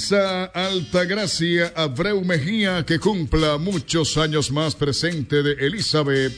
Elisa Altagracia Abreu Mejía, que cumpla muchos años más, presente de Elizabeth.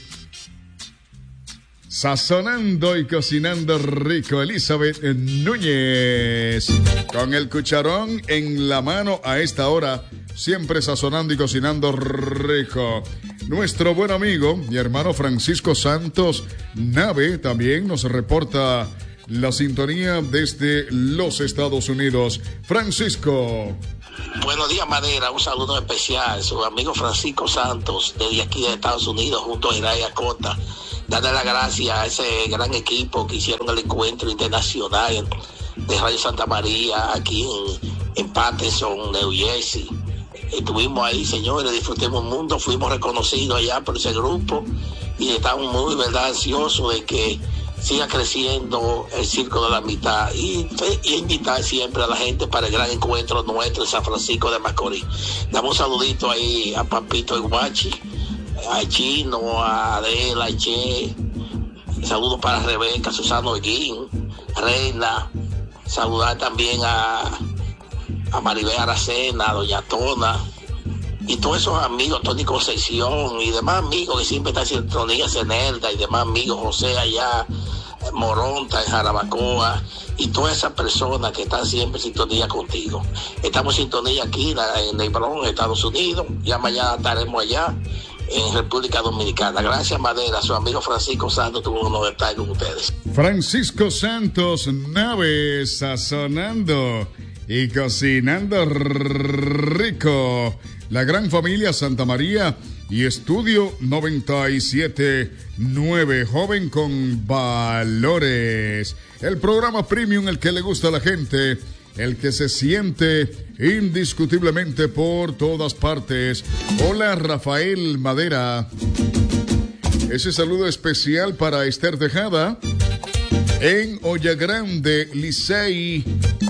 Sazonando y cocinando rico, Elizabeth Núñez. Con el cucharón en la mano a esta hora, siempre sazonando y cocinando rico. Nuestro buen amigo y hermano Francisco Santos Nave también nos reporta la sintonía desde los Estados Unidos. Francisco. Buenos días, Madera. Un saludo especial. Su amigo Francisco Santos, desde aquí de Estados Unidos, junto a Iraya Cota. Darle las gracias a ese gran equipo que hicieron el encuentro internacional de Radio Santa María aquí en Patterson, New Jersey. Estuvimos ahí, señores, disfrutemos un mundo, fuimos reconocidos allá por ese grupo y estamos muy, ¿verdad?, ansiosos de que siga creciendo el Circo de la Amistad y invitar siempre a la gente para el gran encuentro nuestro en San Francisco de Macorís. Damos un saludito ahí a Papito Iguachi, a Chino, a Adela, a Che. Saludos para Rebeca, Susana Holguín, Reina. Saludar también a Maribel Aracena, a Doña Tona y todos esos amigos, Tony Concepción y demás amigos que siempre están en sintonía, Cenelda y demás amigos, José allá, Moronta en Jarabacoa y todas esas personas que están siempre en sintonía contigo. Estamos en sintonía aquí en Lebron, Estados Unidos. Ya mañana estaremos allá en República Dominicana. Gracias, Madera. Su amigo Francisco Santos tuvo uno de estar con ustedes. Francisco Santos Nave, sazonando y cocinando rico. La gran familia Santa María y Estudio 97.9, joven con valores. El programa premium, el que le gusta a la gente, el que se siente indiscutiblemente por todas partes. Hola, Rafael Madera. Ese saludo especial para Esther Tejada en Olla Grande, Licey.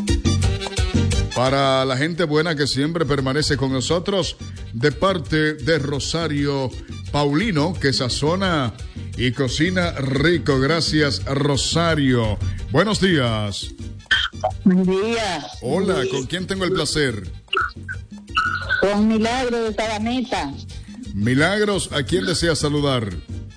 Para la gente buena que siempre permanece con nosotros, de parte de Rosario Paulino, que sazona y cocina rico. Gracias, Rosario. Buenos días. Buen día. Hola, ¿con quién tengo el placer? Con Milagros de Sabaneta. Milagros, ¿a quién desea saludar?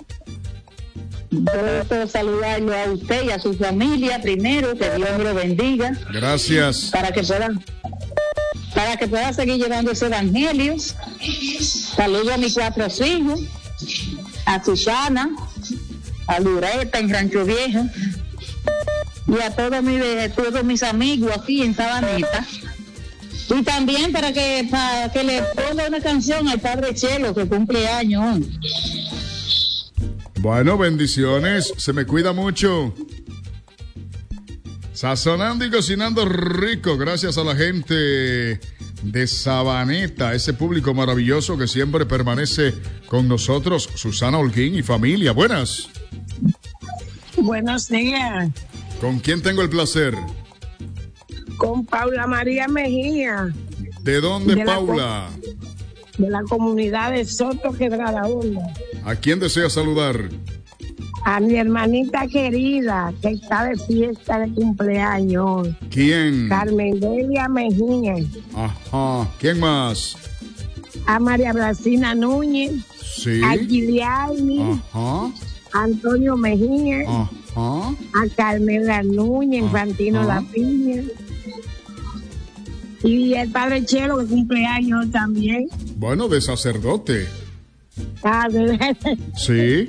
Deseo saludarlo a usted y a su familia primero, que Dios lo bendiga. Gracias. Para que pueda seguir llevando ese evangelio. Saludo a mis 4 hijos, a Susana, a Lureta en Rancho Viejo y a todos mis amigos aquí en Sabaneta. Y también para que le ponga una canción al Padre Chelo, que cumple años hoy. Bueno, bendiciones, se me cuida mucho. Sazonando y cocinando rico, gracias a la gente de Sabaneta, ese público maravilloso que siempre permanece con nosotros. Susana Holguín y familia, buenas. Buenos días. ¿Con quién tengo el placer? Con Paula María Mejía. ¿De dónde, Paula? De la comunidad de Soto Quebrada Honda. ¿A quién desea saludar? A mi hermanita querida, que está de fiesta de cumpleaños. ¿Quién? Carmen Delia Mejía. Ajá. ¿Quién más? A María Brasina Núñez. Sí. A Giuliani. Ajá. Antonio Mejía. Ajá. A Carmela Núñez, Infantino La Piña. Y el Padre Chelo, que cumpleaños también. Bueno, de sacerdote. Ah, sí.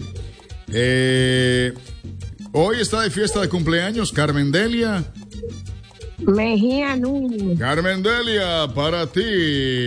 Hoy está de fiesta de cumpleaños Carmen Delia Mejía Núñez. Carmen Delia, para ti.